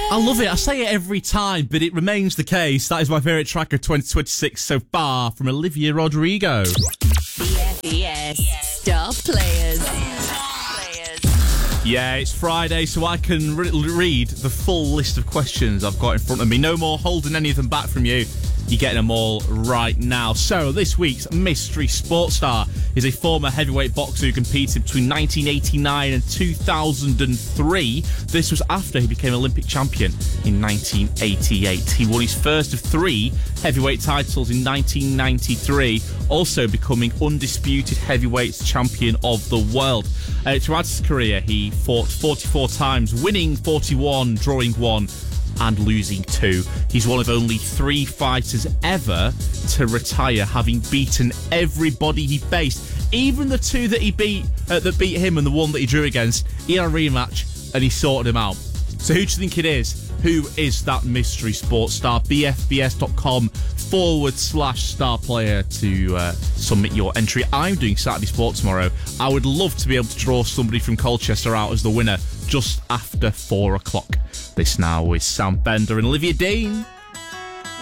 I love it. I say it every time, but it remains the case. That is my favourite track of 2026 so far from Olivia Rodrigo. BFBS Star Players. Yeah, it's Friday, so I can read the full list of questions I've got in front of me. No more holding any of them back from you. You're getting them all right now. So, this week's mystery sports star is a former heavyweight boxer who competed between 1989 and 2003. This was after he became Olympic champion in 1988. He won his first of 3 heavyweight titles in 1993, also becoming undisputed heavyweight champion of the world. Throughout his career, he fought 44 times, winning 41, drawing 1, and losing 2. He's one of only 3 fighters ever to retire, having beaten everybody he faced. Even the 2 that he beat, that beat him, and the one that he drew against, he had a rematch and he sorted him out. So who do you think it is? Who is that mystery sports star? BFBS.com/star player to submit your entry. I'm doing Saturday Sport tomorrow. I would love to be able to draw somebody from Colchester out as the winner just after 4 o'clock. This now is Sam Bender and Olivia Dean.